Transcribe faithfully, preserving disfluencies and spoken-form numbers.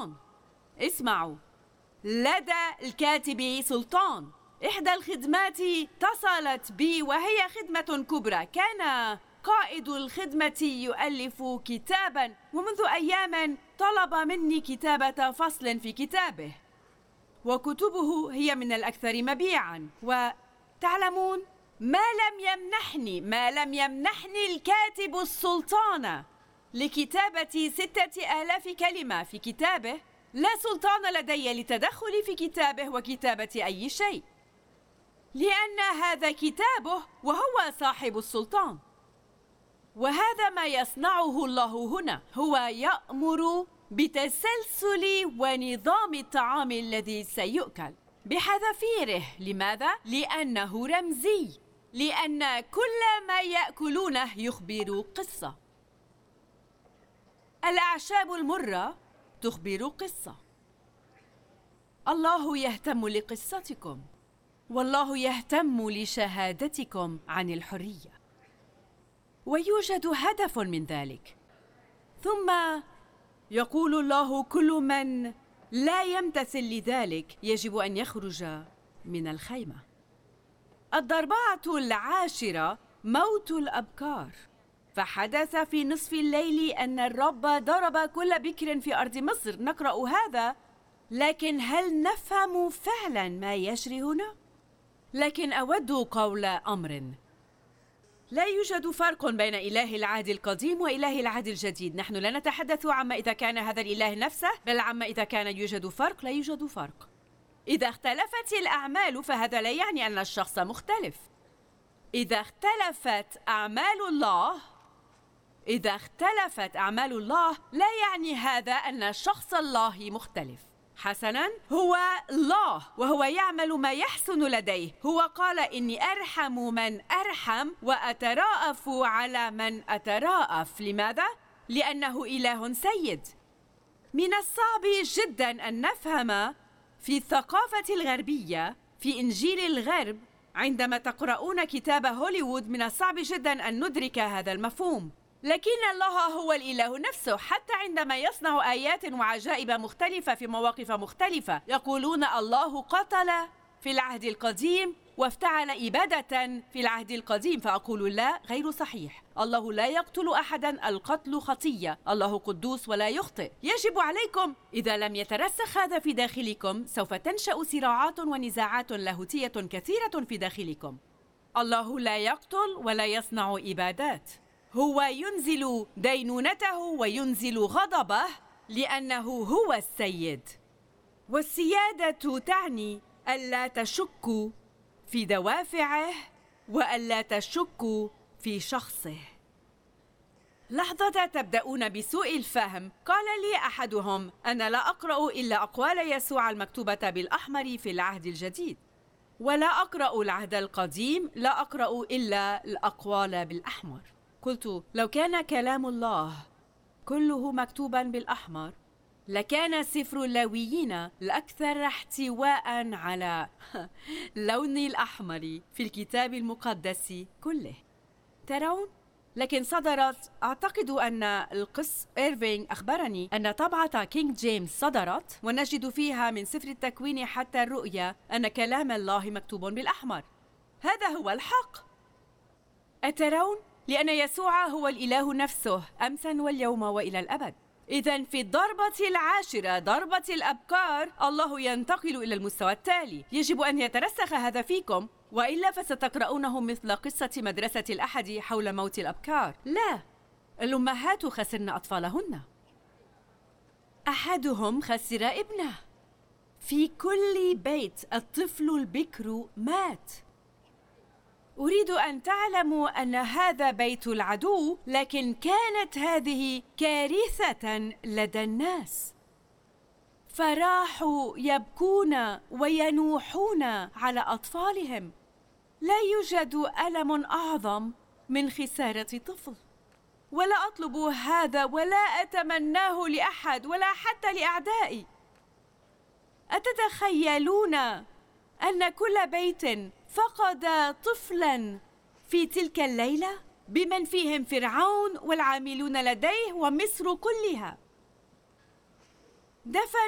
سلطان. اسمعوا، لدى الكاتب سلطان. إحدى الخدمات اتصلت بي وهي خدمة كبرى. كان قائد الخدمة يؤلف كتاباً، ومنذ أيام طلب مني كتابة فصل في كتابه، وكتبه هي من الأكثر مبيعاً. وتعلمون، ما لم يمنحني ما لم يمنحني الكاتب السلطان لكتابة ستة آلاف كلمة في كتابه، لا سلطان لدي للتدخل في كتابه وكتابة أي شيء، لأن هذا كتابه وهو صاحب السلطان. وهذا ما يصنعه الله هنا، هو يأمر بتسلسل ونظام الطعام الذي سيؤكل بحذافيره. لماذا؟ لأنه رمزي، لأن كل ما يأكلونه يخبر قصة. الأعشاب المرة تخبر قصة. الله يهتم لقصتكم، والله يهتم لشهادتكم عن الحرية، ويوجد هدف من ذلك. ثم يقول الله: كل من لا يمتثل لذلك يجب أن يخرج من الخيمة. الضربعة العاشرة موت الأبكار. فحدث في نصف الليل أن الرب ضرب كل بكر في أرض مصر. نقرأ هذا، لكن هل نفهم فعلا ما يجري هنا؟ لكن أود قول أمر: لا يوجد فرق بين إله العهد القديم وإله العهد الجديد. نحن لا نتحدث عما إذا كان هذا الإله نفسه، بل عما إذا كان يوجد فرق. لا يوجد فرق. إذا اختلفت الأعمال فهذا لا يعني أن الشخص مختلف. إذا اختلفت أعمال الله إذا اختلفت أعمال الله لا يعني هذا أن شخص الله مختلف. حسناً، هو الله وهو يعمل ما يحسن لديه. هو قال: إني أرحم من أرحم وأتراءف على من أتراءف. لماذا؟ لأنه إله سيد. من الصعب جداً أن نفهم في الثقافة الغربية، في إنجيل الغرب، عندما تقرؤون كتاب هوليوود، من الصعب جداً أن ندرك هذا المفهوم. لكن الله هو الإله نفسه. حتى عندما يصنع آيات وعجائب مختلفة في مواقف مختلفة، يقولون الله قتل في العهد القديم وافتعل إبادة في العهد القديم. فأقول: لا، غير صحيح. الله لا يقتل أحدا، القتل خطية. الله قدوس ولا يخطئ. يجب عليكم، إذا لم يترسخ هذا في داخلكم، سوف تنشأ صراعات ونزاعات لاهوتية كثيرة في داخلكم. الله لا يقتل ولا يصنع إبادات. هو ينزل دينونته وينزل غضبه لأنه هو السيد. والسيادة تعني ألا تشكوا في دوافعه وألا تشكوا في شخصه. لحظة تبدأون بسوء الفهم. قال لي أحدهم: أنا لا أقرأ إلا أقوال يسوع المكتوبة بالأحمر في العهد الجديد، ولا أقرأ العهد القديم، لا أقرأ إلا الأقوال بالأحمر. قلت: لو كان كلام الله كله مكتوبا بالأحمر لكان سفر اللاويين الأكثر احتواء على لون الأحمر في الكتاب المقدس كله. ترون؟ لكن صدرت، أعتقد أن القس إيرفينغ أخبرني أن طبعة كينج جيمس صدرت، ونجد فيها من سفر التكوين حتى الرؤيا أن كلام الله مكتوب بالأحمر. هذا هو الحق. أترون؟ لأن يسوع هو الإله نفسه أمسا واليوم وإلى الأبد. إذن في الضربة العاشرة، ضربة الأبكار، الله ينتقل إلى المستوى التالي. يجب أن يترسخ هذا فيكم، وإلا فستقرؤونه مثل قصة مدرسة الأحد حول موت الأبكار. لا، الأمهات خسرن أطفالهن. أحدهم خسر ابنه. في كل بيت الطفل البكر مات. أريد أن تعلموا أن هذا بيت العدو، لكن كانت هذه كارثة لدى الناس، فراحوا يبكون وينوحون على أطفالهم. لا يوجد ألم أعظم من خسارة طفل، ولا أطلب هذا ولا أتمناه لأحد ولا حتى لأعدائي. أتتخيلون أن كل بيت فقد طفلاً في تلك الليلة، بمن فيهم فرعون والعاملون لديه ومصر كلها؟ دفن